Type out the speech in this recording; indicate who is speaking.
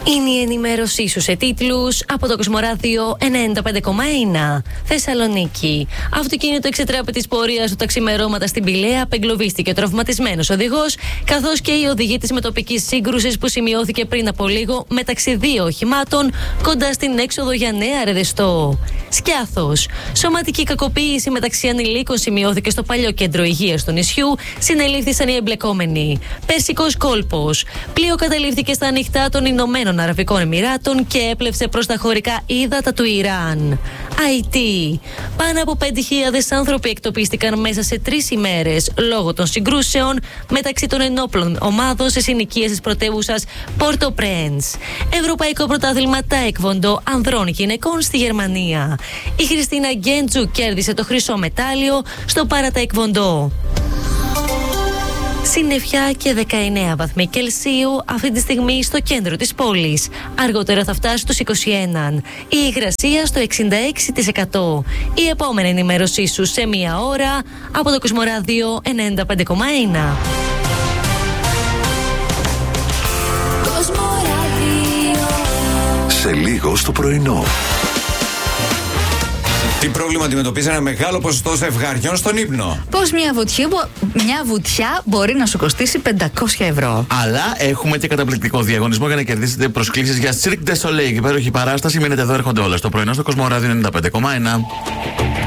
Speaker 1: Είναι η ενημέρωσή σου σε τίτλους από το Κοσμοράδιο 95,1. Θεσσαλονίκη. Αυτοκίνητο εξετράπη της πορείας του τα ξημερώματα στην Πηλαία απεγκλωβίστηκε ο τραυματισμένος οδηγός, καθώς και η οδηγή της με τοπικής σύγκρουσης που σημειώθηκε πριν από λίγο μεταξύ δύο οχημάτων κοντά στην έξοδο για Νέα Ρεδεστό. Σκιάθος. Σωματική κακοποίηση μεταξύ ανηλίκων σημειώθηκε στο παλιό κέντρο υγείας του νησιού. Συνελήφθησαν οι εμπλεκόμενοι. Περσικός κόλπος. Πλοίο καταλήφθηκε στα ανοιχτά των Ηνωμένων Αραβικών Εμιράτων και έπλευσε προς τα χωρικά ύδατα του Ιράν. IT. Πάνω από 5.000 άνθρωποι εκτοπίστηκαν μέσα σε 3 ημέρες λόγω των συγκρούσεων μεταξύ των ενόπλων ομάδων σε συνοικίες της πρωτεύουσας Πόρτο-Πρέντς. Ευρωπαϊκό πρωτάθλημα τάεκβοντο ανδρών γυναικών στη Γερμανία. Η Χριστίνα Γκέντζου κέρδισε το χρυσό μετάλλιο στο παρατάεκβοντο. Συννεφιά και 19 βαθμοί Κελσίου αυτή τη στιγμή στο κέντρο της πόλης. Αργότερα θα φτάσει στους 21. Η υγρασία στο 66%. Η επόμενη ενημέρωσή σου σε μία ώρα από το Κοσμοράδιο 95,1.
Speaker 2: Σε λίγο στο πρωινό.
Speaker 3: Τι πρόβλημα αντιμετωπίζει ένα μεγάλο ποσοστό ζευγαριών στον ύπνο?
Speaker 4: Πώς μια βουτιά μπορεί να σου κοστίσει 500 ευρώ.
Speaker 5: Αλλά έχουμε και καταπληκτικό διαγωνισμό για να κερδίσετε προσκλήσεις για Cirque du Soleil. Υπέροχη παράσταση. Μείνετε εδώ, έρχονται όλα στο πρωινό στο Κοσμοράδιο 95,1.